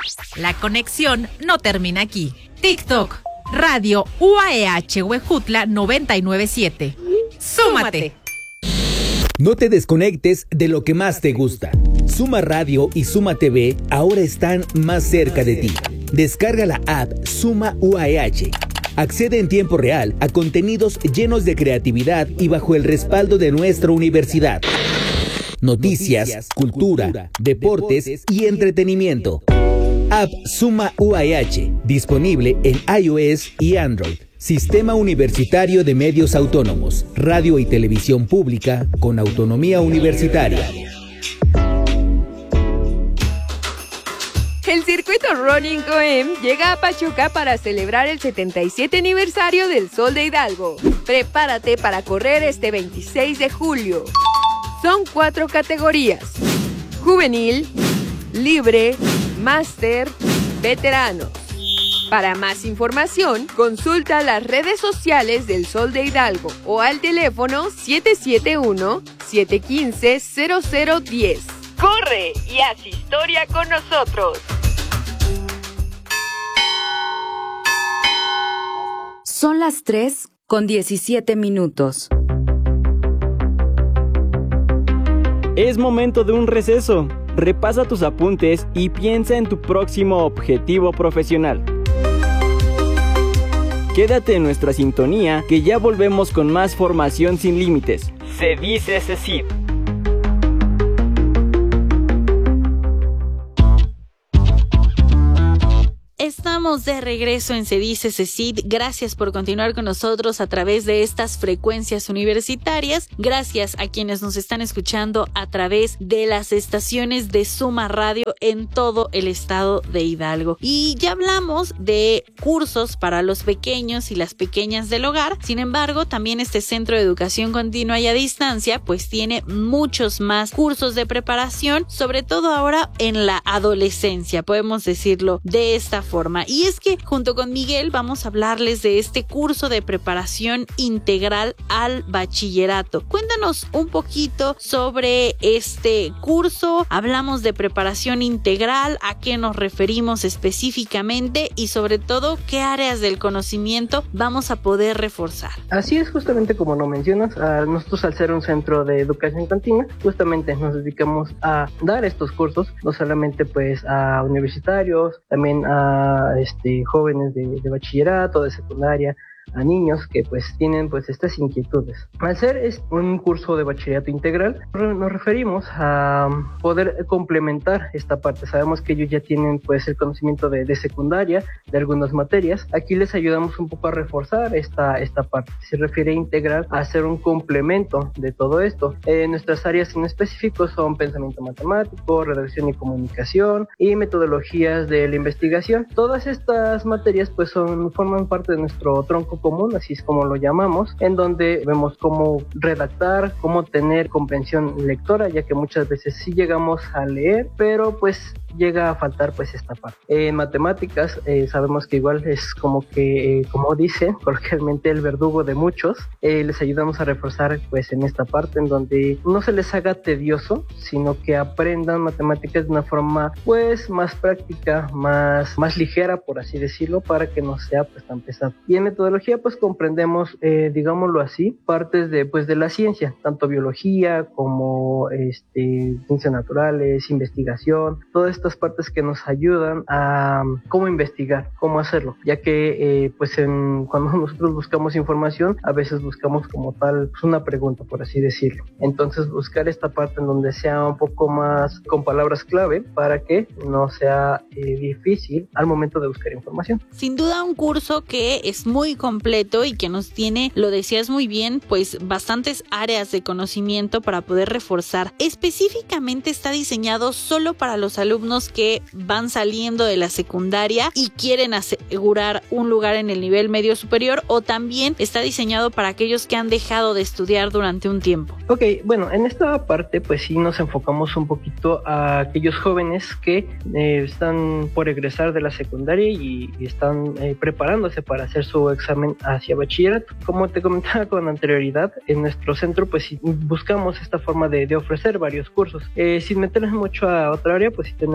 La conexión no termina aquí. TikTok, Radio UAEH Huejutla 997. ¡Súmate! No te desconectes de lo que más te gusta. Suma Radio y Suma TV ahora están más cerca de ti. Descarga la app Suma UAEH. Accede en tiempo real a contenidos llenos de creatividad y bajo el respaldo de nuestra universidad. Noticias, cultura, deportes y entretenimiento. App Suma UAEH, disponible en iOS y Android. Sistema Universitario de Medios Autónomos, radio y televisión pública con autonomía universitaria. El circuito Running OM llega a Pachuca para celebrar el 77 aniversario del Sol de Hidalgo. Prepárate para correr este 26 de julio. Son 4 categorías: juvenil, libre, máster, veteranos. Para más información, consulta las redes sociales del Sol de Hidalgo o al teléfono 771-715-0010. ¡Corre y haz historia con nosotros! Son las 3:17. Es momento de un receso. Repasa tus apuntes y piensa en tu próximo objetivo profesional. Quédate en nuestra sintonía, que ya volvemos con más formación sin límites. Se dice CECID. Estamos de regreso en Se Dice CECID. Gracias por continuar con nosotros a través de estas frecuencias universitarias. Gracias a quienes nos están escuchando a través de las estaciones de Suma Radio en todo el estado de Hidalgo. Y ya hablamos de cursos para los pequeños y las pequeñas del hogar. Sin embargo, también este Centro de Educación Continua y a Distancia pues tiene muchos más cursos de preparación, sobre todo ahora en la adolescencia, podemos decirlo de esta forma. Y es que junto con Miguel vamos a hablarles de este curso de preparación integral al bachillerato. Cuéntanos un poquito sobre este curso. Hablamos de preparación integral, a qué nos referimos específicamente y sobre todo qué áreas del conocimiento vamos a poder reforzar. Así es, justamente como lo mencionas, nosotros al ser un centro de educación continua, justamente nos dedicamos a dar estos cursos, no solamente pues a universitarios, también a jóvenes de bachillerato, de secundaria, a niños que pues tienen pues estas inquietudes. Al ser un curso de bachillerato integral, nos referimos a poder complementar esta parte. Sabemos que ellos ya tienen pues el conocimiento de secundaria, de algunas materias. Aquí les ayudamos un poco a reforzar esta parte. Se refiere a integral, a hacer un complemento de todo esto. Nuestras áreas en específico son pensamiento matemático, redacción y comunicación y metodologías de la investigación. Todas estas materias pues forman parte de nuestro tronco común, así es como lo llamamos, en donde vemos cómo redactar, cómo tener comprensión lectora, ya que muchas veces sí llegamos a leer, pero pues llega a faltar pues esta parte. En matemáticas sabemos que igual es como dicen coloquialmente, el verdugo de muchos. Les ayudamos a reforzar pues en esta parte en donde no se les haga tedioso, sino que aprendan matemáticas de una forma pues más práctica, más ligera, por así decirlo, para que no sea pues tan pesado. Y en metodología pues comprendemos, digámoslo así, partes de la ciencia, tanto biología como ciencias naturales, investigación, todas estas partes que nos ayudan a cómo investigar, cómo hacerlo, ya que cuando nosotros buscamos información, a veces buscamos como tal pues una pregunta, por así decirlo. Entonces buscar esta parte en donde sea un poco más con palabras clave para que no sea difícil al momento de buscar información. Sin duda un curso que es muy completo y que nos tiene, lo decías muy bien, pues bastantes áreas de conocimiento para poder reforzar. Específicamente está diseñado solo para los alumnos que van saliendo de la secundaria y quieren asegurar un lugar en el nivel medio superior, o también está diseñado para aquellos que han dejado de estudiar durante un tiempo. Ok, bueno, en esta parte pues sí nos enfocamos un poquito a aquellos jóvenes que están por egresar de la secundaria y están preparándose para hacer su examen hacia bachillerato. Como te comentaba con anterioridad, en nuestro centro pues buscamos esta forma de ofrecer varios cursos. Sin meternos mucho a otra área, pues sí tenemos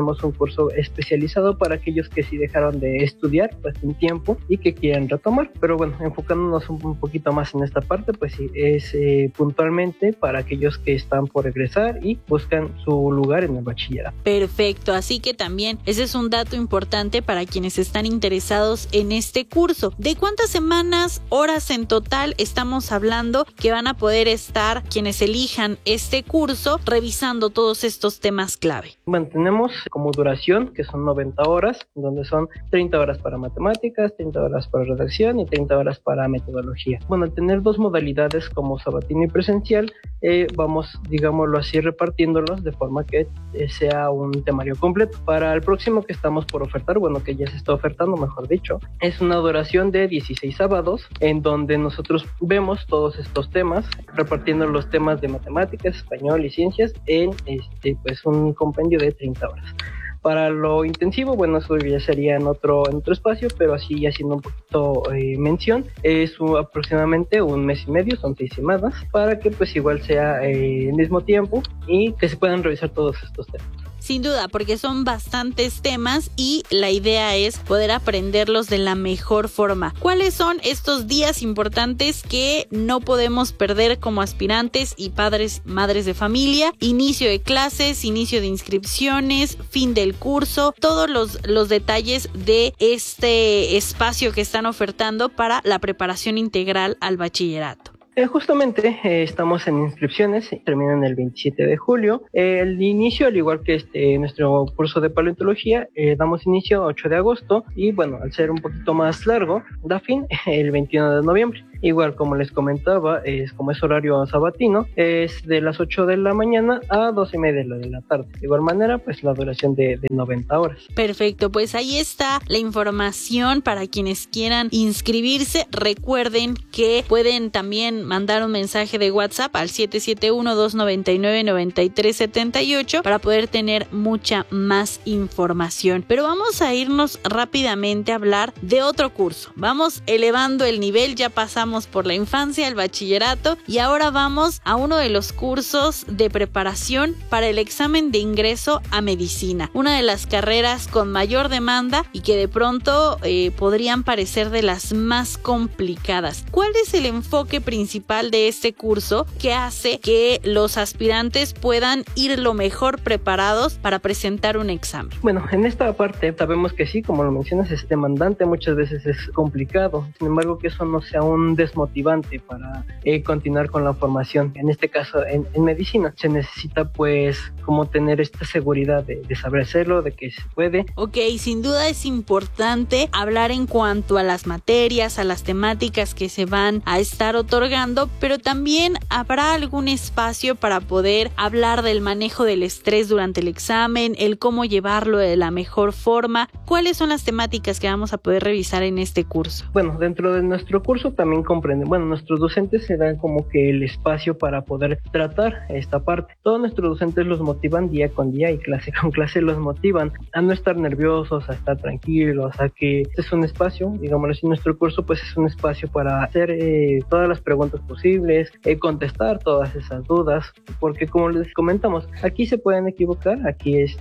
tenemos un curso especializado para aquellos que sí dejaron de estudiar pues un tiempo y que quieren retomar. Pero bueno, enfocándonos un poquito más en esta parte, pues sí, es puntualmente para aquellos que están por egresar y buscan su lugar en el bachillerato. Perfecto, así que también ese es un dato importante para quienes están interesados en este curso. ¿De cuántas semanas, horas en total estamos hablando que van a poder estar quienes elijan este curso revisando todos estos temas clave? Bueno, tenemos como duración que son 90 horas, donde son 30 horas para matemáticas, 30 horas para redacción y 30 horas para metodología. Bueno, al tener dos modalidades como sabatino y presencial, vamos, digámoslo así, repartiéndolos de forma que sea un temario completo. Para el próximo que estamos por ofertar, bueno, que ya se está ofertando, mejor dicho, es una duración de 16 sábados, en donde nosotros vemos todos estos temas, repartiendo los temas de matemáticas, español y ciencias en pues un compendio de 30 horas. Para lo intensivo, bueno, eso ya sería en otro espacio, pero así haciendo un poquito mención, es aproximadamente un mes y medio, son 6 semanas, para que pues igual sea el mismo tiempo y que se puedan revisar todos estos temas. Sin duda, porque son bastantes temas y la idea es poder aprenderlos de la mejor forma. ¿Cuáles son estos días importantes que no podemos perder como aspirantes y padres, madres de familia? Inicio de clases, inicio de inscripciones, fin del curso, todos los detalles de este espacio que están ofertando para la preparación integral al bachillerato. Justamente estamos en inscripciones, terminan el 27 de julio. El inicio, al igual que nuestro curso de paleontología, damos inicio 8 de agosto y bueno, al ser un poquito más largo, da fin el 21 de noviembre. Igual como les comentaba, como es horario sabatino, es de las 8 de la mañana a 12:30 de la tarde. De igual manera, pues la duración de 90 horas. Perfecto, pues ahí está la información para quienes quieran inscribirse. Recuerden que pueden también mandar un mensaje de WhatsApp al 771-299-9378 para poder tener mucha más información. Pero vamos a irnos rápidamente a hablar de otro curso. Vamos elevando el nivel, ya pasamos por la infancia, el bachillerato y ahora vamos a uno de los cursos de preparación para el examen de ingreso a medicina, una de las carreras con mayor demanda y que de pronto podrían parecer de las más complicadas. ¿Cuál es el enfoque principal de este curso que hace que los aspirantes puedan ir lo mejor preparados para presentar un examen? Bueno, en esta parte sabemos que sí, como lo mencionas, es demandante, muchas veces es complicado, sin embargo que eso no sea un desmotivante para continuar con la formación. En este caso, en medicina, se necesita pues como tener esta seguridad de saber hacerlo, de que se puede. Ok, sin duda es importante hablar en cuanto a las materias, a las temáticas que se van a estar otorgando, pero también habrá algún espacio para poder hablar del manejo del estrés durante el examen, el cómo llevarlo de la mejor forma. ¿Cuáles son las temáticas que vamos a poder revisar en este curso? Bueno, dentro de nuestro curso también comprenden, bueno, nuestros docentes se dan como que el espacio para poder tratar esta parte. Todos nuestros docentes los motivan día con día y clase con clase los motivan a no estar nerviosos, a estar tranquilos, a que es un espacio, digámoslo así, nuestro curso pues es un espacio para hacer todas las preguntas posibles, contestar todas esas dudas, porque como les comentamos, aquí se pueden equivocar, aquí es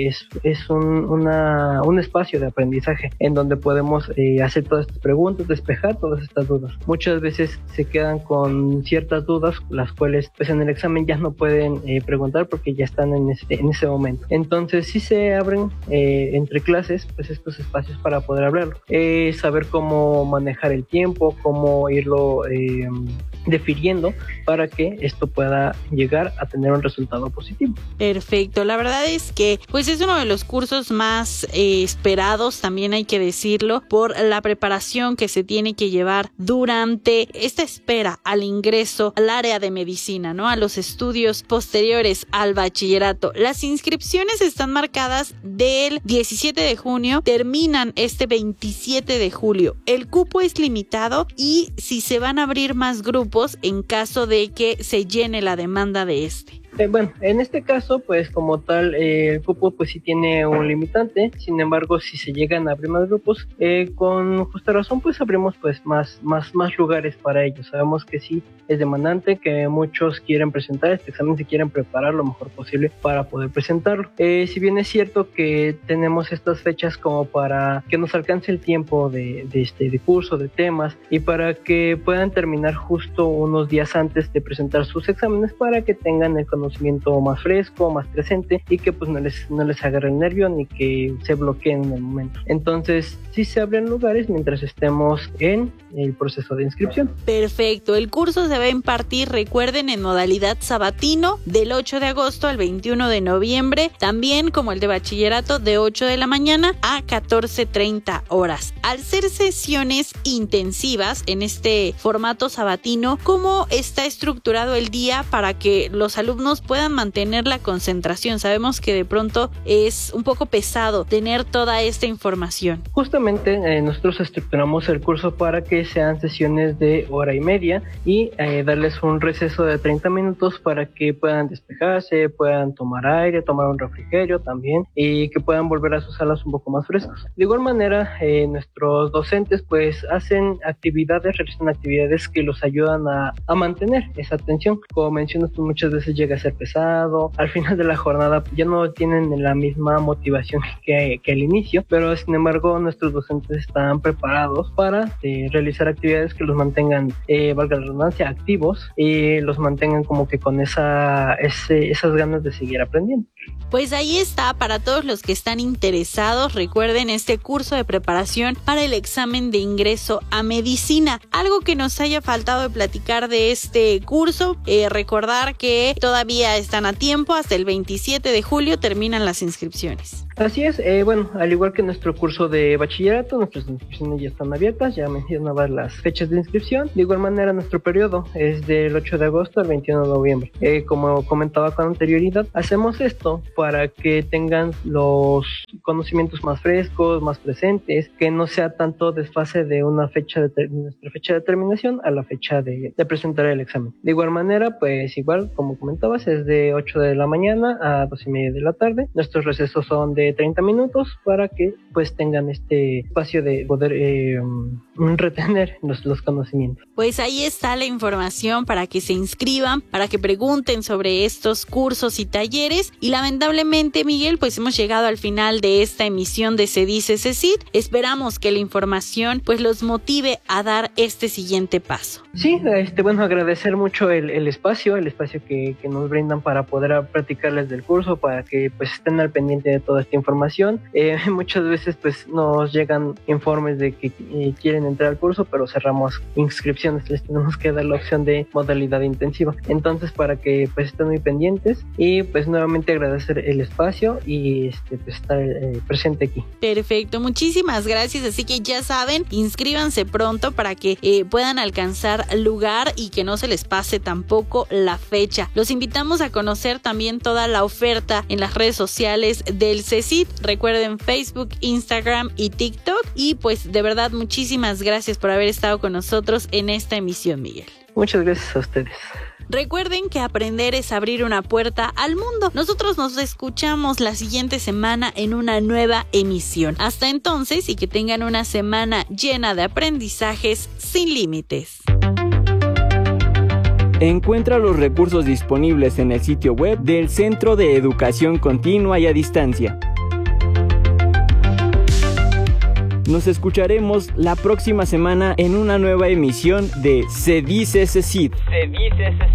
un espacio de aprendizaje en donde podemos hacer todas estas preguntas, despejar todas estas dudas. Muchas veces se quedan con ciertas dudas, las cuales pues en el examen ya no pueden preguntar porque ya están en ese momento. Entonces sí se abren entre clases pues estos espacios para poder hablarlo, saber cómo manejar el tiempo, cómo irlo definiendo para que esto pueda llegar a tener un resultado positivo. Perfecto, la verdad es que pues es uno de los cursos más esperados, también hay que decirlo, por la preparación que se tiene que llevar durante esta espera al ingreso al área de medicina, ¿no? A los estudios posteriores al bachillerato. Las inscripciones están marcadas del 17 de junio, terminan este 27 de julio. El cupo es limitado y si se van a abrir más grupos en caso de que se llene la demanda de este. Bueno, en este caso, pues como tal, el cupo pues sí tiene un limitante. Sin embargo, si se llegan a abrir más grupos, con justa razón pues abrimos pues más lugares para ellos. Sabemos que sí es demandante, que muchos quieren presentar este examen, se quieren preparar lo mejor posible para poder presentarlo. Si bien es cierto que tenemos estas fechas como para que nos alcance el tiempo de curso, de temas, y para que puedan terminar justo unos días antes de presentar sus exámenes, para que tengan el conocimiento más fresco, más presente, y que pues no les agarre el nervio ni que se bloqueen en el momento. Entonces sí se abren lugares mientras estemos en el proceso de inscripción. Perfecto, el curso se va a impartir, recuerden, en modalidad sabatino del 8 de agosto al 21 de noviembre, también como el de bachillerato de 8 de la mañana a 14:30 horas. Al ser sesiones intensivas en este formato sabatino, ¿cómo está estructurado el día para que los alumnos puedan mantener la concentración? Sabemos que de pronto es un poco pesado tener toda esta información. Justamente nosotros estructuramos el curso para que sean sesiones de hora y media y darles un receso de 30 minutos para que puedan despejarse, puedan tomar aire, tomar un refrigerio también, y que puedan volver a sus salas un poco más frescos. De igual manera, nuestros docentes pues realizan actividades que los ayudan a mantener esa atención. Como mencionas, pues muchas veces llega a ser pesado, al final de la jornada ya no tienen la misma motivación que al inicio, pero sin embargo nuestros docentes están preparados para realizar actividades que los mantengan, valga la redundancia, activos, y los mantengan como que con esas ganas de seguir aprendiendo. Pues ahí está, para todos los que están interesados, recuerden este curso de preparación para el examen de ingreso a medicina. Algo que nos haya faltado de platicar de este curso, recordar que todavía están a tiempo, hasta el 27 de julio terminan las inscripciones. Así es, bueno, al igual que nuestro curso de bachillerato, nuestras inscripciones ya están abiertas, ya mencionaba las fechas de inscripción. De igual manera, nuestro periodo es del 8 de agosto al 21 de noviembre. Como comentaba con anterioridad, hacemos esto para que tengan los conocimientos más frescos, más presentes, que no sea tanto desfase de una nuestra fecha de terminación a la fecha de presentar el examen. De igual manera, pues igual, como comentabas, es de 8 de la mañana a 2:30 de la tarde. Nuestros recesos son de 30 minutos para que pues tengan este espacio de poder retener los conocimientos. Pues ahí está la información para que se inscriban, para que pregunten sobre estos cursos y talleres. Y lamentablemente, Miguel, pues hemos llegado al final de esta emisión de Se Dice CECIT. Esperamos que la información pues los motive a dar este siguiente paso. Sí, bueno, agradecer mucho el espacio que nos brindan para poder platicarles del curso, para que pues estén al pendiente de toda esta información. Muchas veces pues nos llegan informes de que quieren entrar al curso, pero cerramos inscripciones, les tenemos que dar la opción de modalidad intensiva. Entonces, para que pues estén muy pendientes, y pues nuevamente agradecer el espacio y pues estar presente aquí. Perfecto, muchísimas gracias. Así que ya saben, inscríbanse pronto para que puedan alcanzar lugar y que no se les pase tampoco la fecha. Los invitamos a conocer también toda la oferta en las redes sociales del CECIT. Recuerden Facebook, Instagram y TikTok. Y pues de verdad, muchísimas gracias por haber estado con nosotros en esta emisión, Miguel. Muchas gracias a ustedes. Recuerden que aprender es abrir una puerta al mundo. Nosotros nos escuchamos la siguiente semana en una nueva emisión. Hasta entonces, y que tengan una semana llena de aprendizajes sin límites. Encuentra los recursos disponibles en el sitio web del Centro de Educación Continua y a Distancia. Nos escucharemos la próxima semana en una nueva emisión de Se Dice CECIT.